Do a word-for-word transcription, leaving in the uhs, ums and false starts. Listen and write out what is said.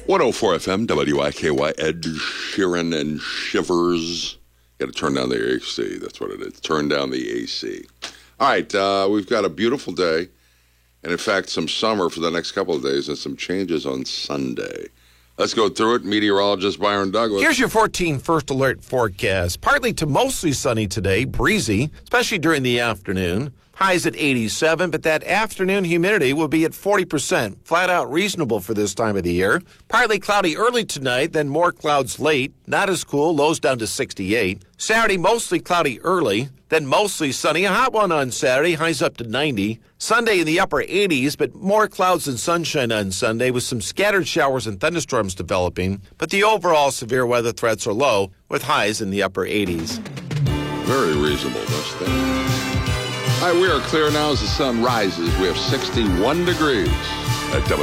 one oh four F M, W I K Y, Ed Sheeran and Shivers. Got to turn down the A C. That's what it is. Turn down the A C. All right, uh, we've got a beautiful day. And, in fact, some summer for the next couple of days and some changes on Sunday. Let's go through it. Meteorologist Byron Douglas. Here's your fourteen first alert forecast. Partly to mostly sunny today, breezy, especially during the afternoon. Highs at eighty-seven, but that afternoon humidity will be at forty percent. Flat out reasonable for this time of the year. Partly cloudy early tonight, then more clouds late. Not as cool, lows down to sixty-eight. Saturday, mostly cloudy early, then mostly sunny. A hot one on Saturday, highs up to ninety. Sunday in the upper eighties, but more clouds and sunshine on Sunday with some scattered showers and thunderstorms developing. But the overall severe weather threats are low with highs in the upper eighties. Very reasonable, this thing. All right, we are clear now as the sun rises. We have sixty-one degrees at W.